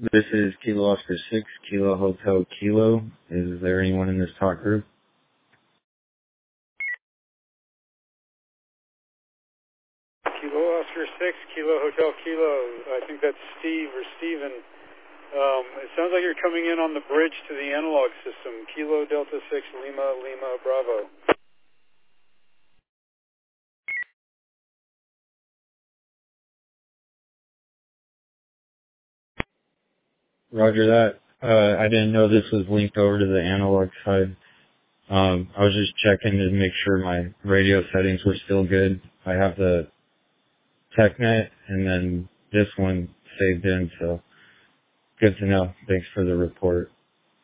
This is Kilo Oscar 6, Kilo Hotel Kilo. Is there anyone in this talk group? Kilo Oscar 6, Kilo Hotel Kilo. I think that's Steve or Steven. It sounds like you're coming in on the bridge to the analog system. Kilo Delta 6, Lima, Lima, Bravo. Roger that. I didn't know this was linked over to the analog side. I was just checking to make sure my radio settings were still good. I have the TechNet and then this one saved in, so good to know. Thanks for the report.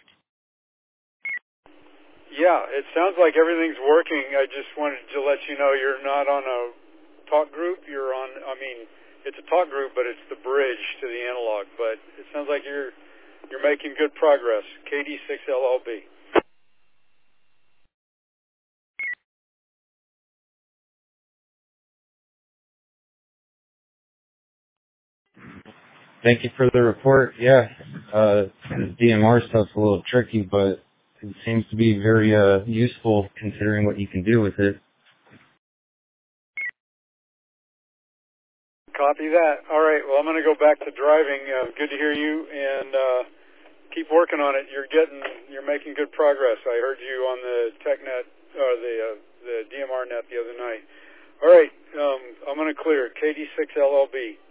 Yeah, it sounds like everything's working. I just wanted to let you know you're not on a talk group. You're on, it's a talk group, but it's the bridge to the analog. But it sounds like you're making good progress. KD6LLB. Thank you for the report. Yeah, DMR stuff's a little tricky, but it seems to be very useful considering what you can do with it. Copy that. All right. Well, I'm going to go back to driving. Good to hear you, and keep working on it. You're making good progress. I heard you on the TechNet or the DMR net the other night. All right. I'm going to clear KD6LLB.